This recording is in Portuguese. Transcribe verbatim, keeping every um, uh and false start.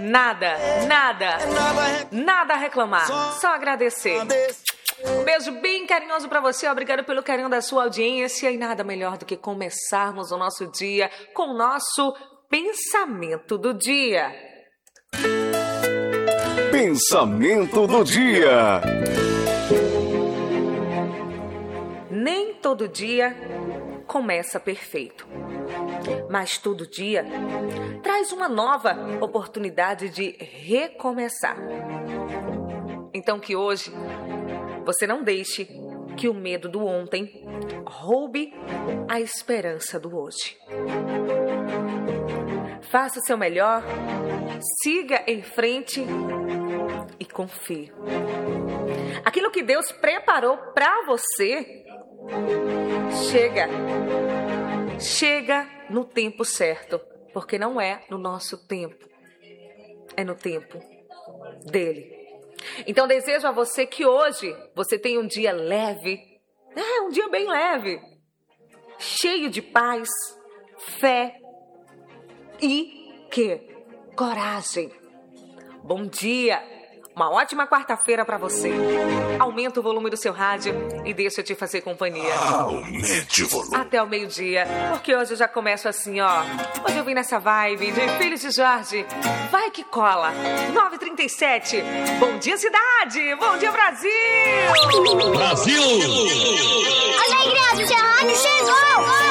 nada, nada, nada a reclamar, só agradecer. Um beijo bem carinhoso pra você, obrigado pelo carinho da sua audiência. E nada melhor do que começarmos o nosso dia com o nosso pensamento do dia. Pensamento do dia. Nem todo dia começa perfeito, mas todo dia traz uma nova oportunidade de recomeçar. Então que hoje você não deixe que o medo do ontem roube a esperança do hoje. Faça o seu melhor, siga em frente e confie. Aquilo que Deus preparou para você, chega, chega no tempo certo, porque não é no nosso tempo, é no tempo dele. Então desejo a você que hoje você tenha um dia leve, é um dia bem leve, cheio de paz, fé e que coragem. Bom dia, uma ótima quarta-feira para você. Aumenta o volume do seu rádio e deixa eu te fazer companhia. Aumente o volume. Até o meio-dia, porque hoje eu já começo assim, ó. Hoje eu vim nessa vibe de Filhos de Jorge. Vai que cola. nove e trinta e sete. Bom dia, cidade. Bom dia, Brasil. Brasil. Alegria, o rádio chegou.